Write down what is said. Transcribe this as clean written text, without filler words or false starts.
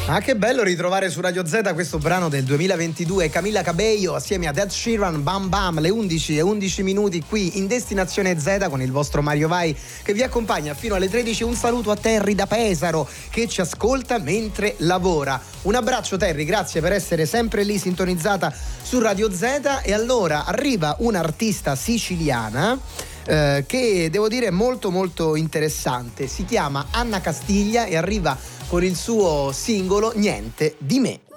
Ah, che bello ritrovare su Radio Z questo brano del 2022, Camilla Cabello assieme ad Ed Sheeran, Bam Bam, le 11:11 qui in Destinazione Z con il vostro Mario Vai che vi accompagna fino alle 13. Un saluto a Terry da Pesaro che ci ascolta mentre lavora. Un abbraccio Terry, grazie per essere sempre lì sintonizzata su Radio Z. E allora arriva un'artista siciliana che devo dire molto molto interessante, si chiama Anna Castiglia e arriva con il suo singolo Niente di me.